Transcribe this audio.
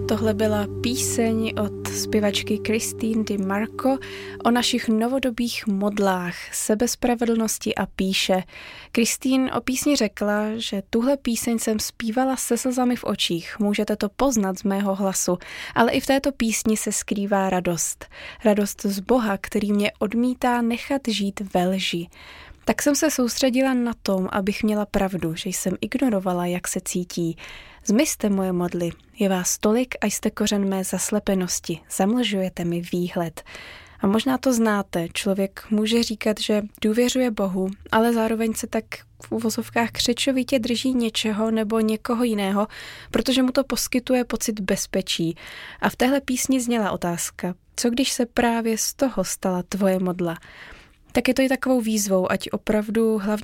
Tohle byla píseň od zpěvačky Christine Di Marco o našich novodobých modlách, sebespravedlnosti a píše. Christine o písni řekla, že tuhle píseň jsem zpívala se slzami v očích. Můžete to poznat z mého hlasu, ale i v této písni se skrývá radost. Radost z Boha, který mě odmítá nechat žít ve lži. Tak jsem se soustředila na tom, abych měla pravdu, že jsem ignorovala, jak se cítí. Zmizte moje modly, je vás tolik a jste kořen mé zaslepenosti, zamlžujete mi výhled. A možná to znáte, člověk může říkat, že důvěřuje Bohu, ale zároveň se tak v uvozovkách křečovitě drží něčeho nebo někoho jiného, protože mu to poskytuje pocit bezpečí. A v téhle písni zněla otázka, co když se právě z toho stala tvoje modla? Tak je to i takovou výzvou, ať opravdu hlavně